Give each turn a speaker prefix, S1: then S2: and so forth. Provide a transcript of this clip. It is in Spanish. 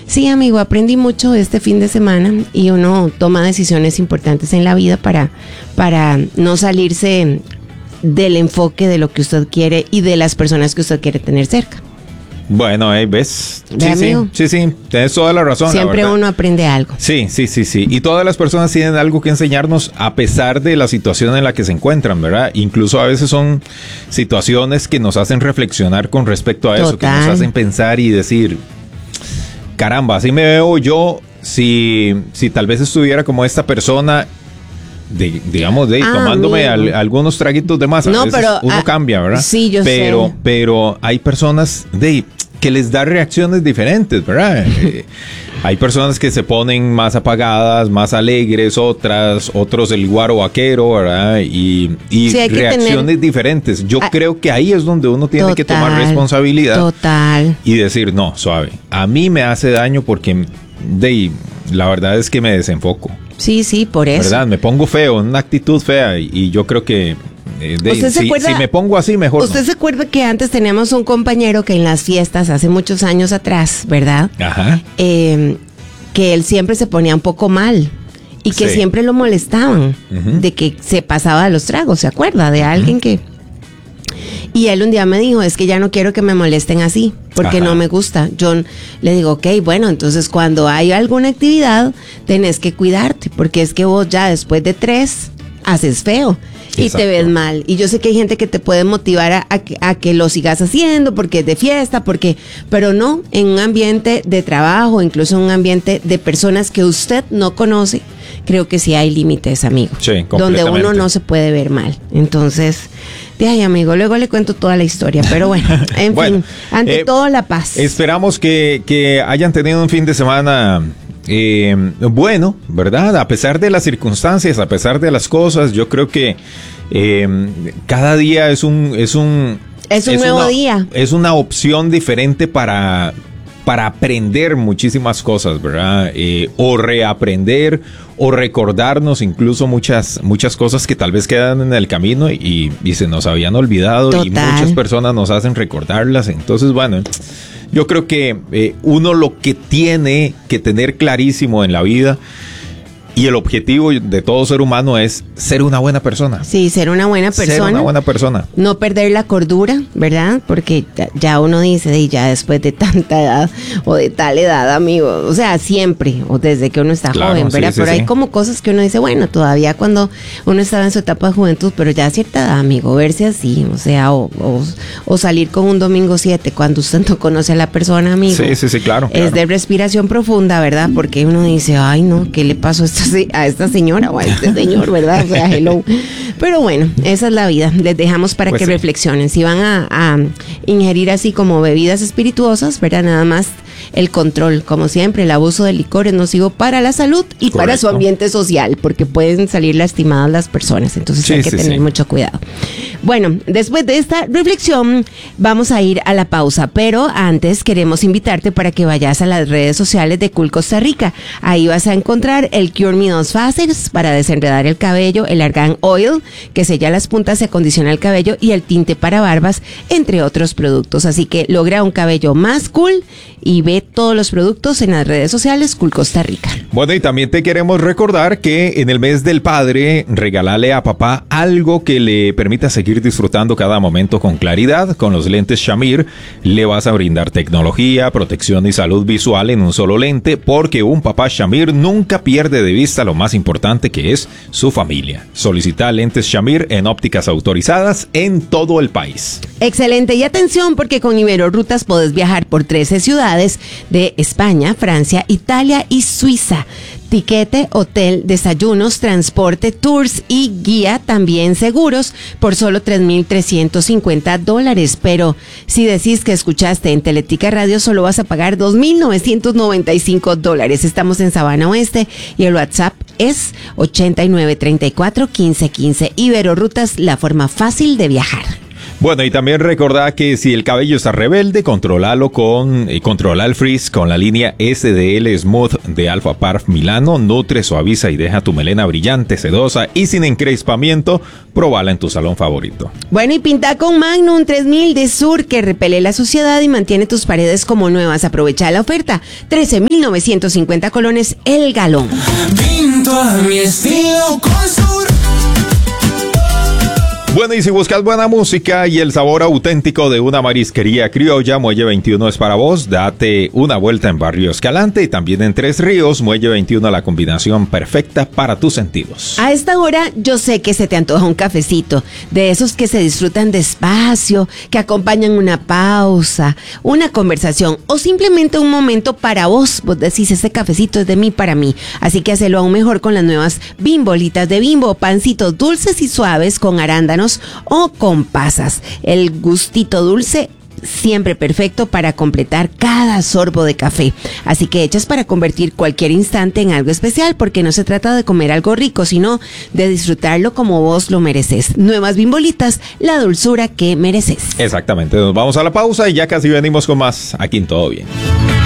S1: Sí, amigo, aprendí mucho este fin de semana y uno toma decisiones importantes en la vida para no salirse del enfoque de lo que usted quiere y de las personas que usted quiere tener cerca.
S2: Bueno, ¿ves?
S1: Sí,
S2: tienes toda la razón.
S1: Siempre uno aprende algo.
S2: Sí. Y todas las personas tienen algo que enseñarnos a pesar de la situación en la que se encuentran, ¿verdad? Incluso a veces son situaciones que nos hacen reflexionar con respecto a eso, que nos hacen pensar y decir, caramba, así me veo yo si tal vez estuviera como esta persona, tomándome algunos traguitos de más.
S1: No,
S2: a veces
S1: pero
S2: uno cambia, ¿verdad?
S1: Sí, yo sé.
S2: Pero hay personas que les da reacciones diferentes, ¿verdad? Hay personas que se ponen más apagadas, más alegres, otros el guaro vaquero, ¿verdad? Y reacciones diferentes. Yo creo que ahí es donde uno tiene que tomar responsabilidad.
S1: Total.
S2: Y decir, no, suave, a mí me hace daño porque la verdad es que me desenfoco.
S1: Sí, por eso.
S2: ¿Verdad? Me pongo feo, una actitud fea y yo creo que si me pongo así, mejor.
S1: ¿Usted se acuerda que antes teníamos un compañero que en las fiestas, hace muchos años atrás, ¿verdad?
S2: Ajá.
S1: Que él siempre se ponía un poco mal y que siempre lo molestaban de que se pasaba de los tragos, ¿se acuerda? De alguien que... Y él un día me dijo, es que ya no quiero que me molesten así, porque no me gusta. Yo le digo, ok, bueno, entonces cuando hay alguna actividad, tenés que cuidarte, porque es que vos ya después de 3 haces feo. Y te ves mal. Y yo sé que hay gente que te puede motivar a que lo sigas haciendo porque es de fiesta, pero no, en un ambiente de trabajo, incluso en un ambiente de personas que usted no conoce, creo que sí hay límites, amigo.
S2: Sí,
S1: donde uno no se puede ver mal. Entonces, amigo, luego le cuento toda la historia, pero bueno, en fin, ante todo la paz.
S2: Esperamos que hayan tenido un fin de semana bueno, ¿verdad? A pesar de las circunstancias, a pesar de las cosas, yo creo que cada día es un nuevo día. Es una opción diferente para aprender muchísimas cosas, ¿verdad? O reaprender o recordarnos incluso muchas cosas que tal vez quedan en el camino y se nos habían olvidado. Total. Y muchas personas nos hacen recordarlas. Entonces, bueno, yo creo que uno lo que tiene que tener clarísimo en la vida y el objetivo de todo ser humano es ser una buena persona.
S1: Sí, ser una buena persona.
S2: Ser una buena persona.
S1: No perder la cordura, ¿verdad? Porque ya uno dice, ya después de tanta edad o de tal edad, amigo, o sea, siempre, o desde que uno está joven, ¿verdad? Pero hay como cosas que uno dice, bueno, todavía cuando uno estaba en su etapa de juventud, pero ya a cierta edad, amigo, verse así, o sea, o salir con un domingo 7 cuando usted no conoce a la persona, amigo.
S2: Sí, claro.
S1: Es de respiración profunda, ¿verdad? Porque uno dice, ay, no, ¿qué le pasó a esta señora o a este señor, ¿verdad? O sea, hello. Pero bueno, esa es la vida. Les dejamos para que reflexionen. Si van a ingerir así como bebidas espirituosas, ¿verdad? Nada más el control, como siempre, el abuso de licor es nocivo para la salud y para su ambiente social, porque pueden salir lastimadas las personas. Entonces hay que tener mucho cuidado. Bueno, después de esta reflexión, vamos a ir a la pausa, pero antes queremos invitarte para que vayas a las redes sociales de Cool Costa Rica. Ahí vas a encontrar el Cure Me 2 Facets para desenredar el cabello, el Argan Oil, que sella las puntas y acondiciona el cabello, y el tinte para barbas, entre otros productos. Así que logra un cabello más cool y ve todos los productos en las redes sociales Cool Costa Rica.
S2: Bueno, y también te queremos recordar que en el mes del padre, regálale a papá algo que le permita seguir disfrutando cada momento con claridad. Con los lentes Shamir le vas a brindar tecnología, protección y salud visual en un solo lente, porque un papá Shamir nunca pierde de vista lo más importante, que es su familia. Solicita lentes Shamir en ópticas autorizadas en todo el país.
S1: Excelente, y atención, porque con Iberorrutas podés viajar por 13 ciudades de España, Francia, Italia y Suiza. Tiquete, hotel, desayunos, transporte, tours y guía, también seguros, por solo $3,350. Pero si decís que escuchaste en Teletica Radio, solo vas a pagar $2,995. Estamos en Sabana Oeste y el WhatsApp es 8934-1515. Iberorrutas, la forma fácil de viajar.
S2: Bueno, y también recordá que si el cabello está rebelde, controla el frizz con la línea SDL Smooth de Alpha Parf Milano. Nutre, suaviza y deja tu melena brillante, sedosa y sin encrespamiento. Probala en tu salón favorito.
S1: Bueno, y pinta con Magnum 3000 de Sur, que repele la suciedad y mantiene tus paredes como nuevas. Aprovecha la oferta, 13,950 colones el galón.
S3: Pinto a mi estilo con Sur.
S2: Bueno, y si buscas buena música y el sabor auténtico de una marisquería criolla, Muelle 21 es para vos. Date una vuelta en Barrio Escalante y también en Tres Ríos. Muelle 21, la combinación perfecta para tus sentidos.
S1: A esta hora yo sé que se te antoja un cafecito, de esos que se disfrutan despacio, que acompañan una pausa, una conversación o simplemente un momento para vos. Vos decís, este cafecito es de mí para mí. Así que hacelo aún mejor con las nuevas Bimbolitas de Bimbo, pancitos dulces y suaves con arándanos o con pasas. El gustito dulce siempre perfecto para completar cada sorbo de café. Así que hechas para convertir cualquier instante en algo especial, porque no se trata de comer algo rico, sino de disfrutarlo como vos lo mereces. Nuevas Bimbolitas, la dulzura que mereces.
S2: Exactamente. Nos vamos a la pausa y ya casi venimos con más aquí en Todo Bien.